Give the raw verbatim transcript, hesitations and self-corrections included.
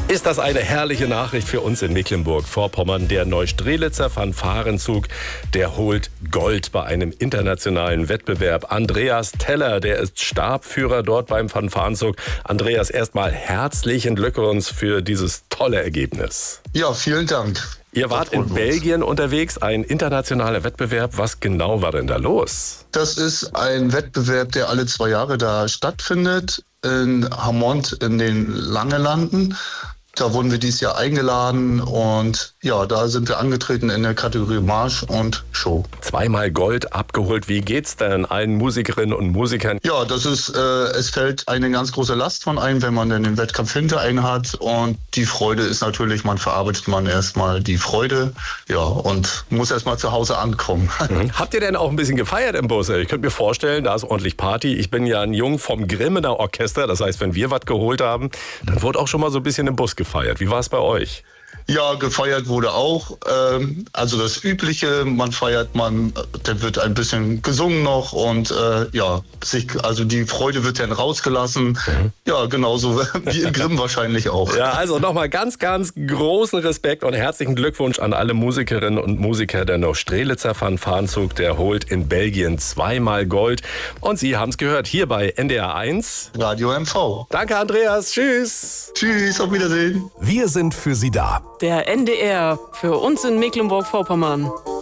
Ist das eine herrliche Nachricht für uns in Mecklenburg-Vorpommern. Der Neustrelitzer Fanfarenzug, der holt Gold bei einem internationalen Wettbewerb. Andreas Teller, der ist Stabführer dort beim Fanfarenzug. Andreas, erstmal herzlichen Glückwunsch für dieses tolle Ergebnis. Ja, vielen Dank. Ihr wart in Belgien unterwegs, ein internationaler Wettbewerb. Was genau war denn da los? Das ist ein Wettbewerb, der alle zwei Jahre da stattfindet, in Hammond in den Langelanden. Da wurden wir dieses Jahr eingeladen und ja, da sind wir angetreten in der Kategorie Marsch und Show. Zweimal Gold abgeholt. Wie geht's denn allen Musikerinnen und Musikern? Ja, das ist, äh, es fällt eine ganz große Last von ein, wenn man dann den Wettkampf hinter einen hat. Und die Freude ist natürlich, man verarbeitet man erstmal die Freude, ja, und muss erstmal zu Hause ankommen. Mhm. Habt ihr denn auch ein bisschen gefeiert im Bus? Ich könnte mir vorstellen, da ist ordentlich Party. Ich bin ja ein Jung vom Grimmener Orchester. Das heißt, wenn wir was geholt haben, dann wurde auch schon mal so ein bisschen im Bus gefeiert. Wie war es bei euch? Ja, gefeiert wurde auch. Ähm, also das Übliche, man feiert, man, dann wird ein bisschen gesungen noch und äh, ja, sich, also die Freude wird dann rausgelassen. Mhm. Ja, genauso wie in Grimm wahrscheinlich auch. Ja, also nochmal ganz, ganz großen Respekt und herzlichen Glückwunsch an alle Musikerinnen und Musiker. Der Neustrelitzer Fanfarenzug, der holt in Belgien zweimal Gold. Und Sie haben es gehört, hier bei N D R eins. Radio M V. Danke, Andreas. Tschüss. Tschüss, auf Wiedersehen. Wir sind für Sie da. Der N D R für uns in Mecklenburg-Vorpommern.